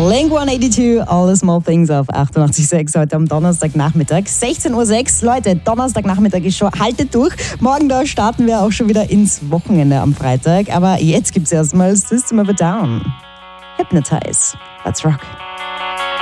Blink-182, All the Small Things auf 88.6 heute am Donnerstagnachmittag. 16.06 Uhr. Leute, Donnerstagnachmittag ist schon, haltet durch. Morgen da starten wir auch schon wieder ins Wochenende am Freitag. Aber jetzt gibt's erstmal System of a Down. Hypnotize. Let's rock.